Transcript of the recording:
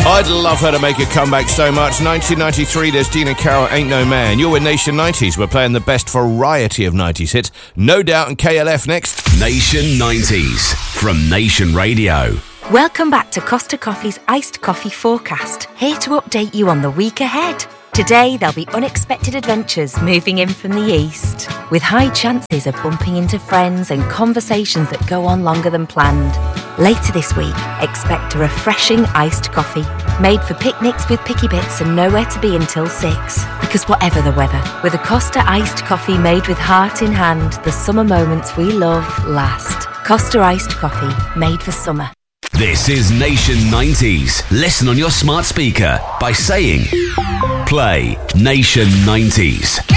I'd love her to make a comeback so much. 1993, there's Dina Carroll, Ain't No Man. You're with Nation 90s. We're playing the best variety of 90s hits. No Doubt and KLF next. Nation 90s from Nation Radio. Welcome back to Costa Coffee's Iced Coffee Forecast. Here to update you on the week ahead. Today, there'll be unexpected adventures moving in from the east, with high chances of bumping into friends and conversations that go on longer than planned. Later this week, expect a refreshing iced coffee, made for picnics with picky bits and nowhere to be until 6. Because whatever the weather, with a Costa iced coffee made with heart in hand, the summer moments we love last. Costa iced coffee, made for summer. This is Nation 90s. Listen on your smart speaker by saying, play Nation 90s.